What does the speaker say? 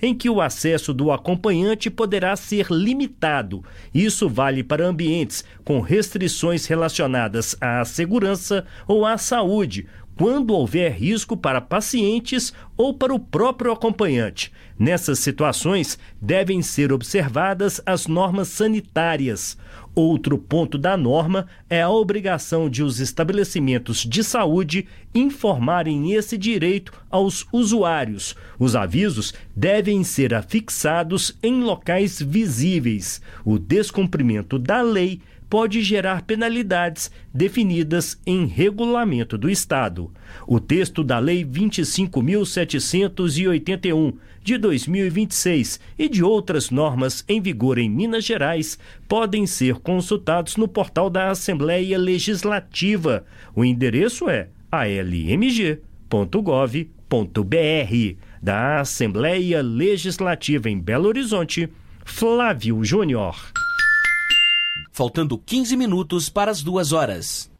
em que o acesso do acompanhante poderá ser limitado. Isso vale para ambientes com restrições relacionadas à segurança ou à saúde, quando houver risco para pacientes ou para o próprio acompanhante. Nessas situações, devem ser observadas as normas sanitárias. Outro ponto da norma é a obrigação de os estabelecimentos de saúde informarem esse direito aos usuários. Os avisos devem ser afixados em locais visíveis. O descumprimento da lei pode gerar penalidades definidas em regulamento do Estado. O texto da Lei 25.781, de 2026, e de outras normas em vigor em Minas Gerais podem ser consultados no portal da Assembleia Legislativa. O endereço é almg.gov.br. Da Assembleia Legislativa em Belo Horizonte, Flávio Júnior. Faltando 15 minutos para as 2 horas.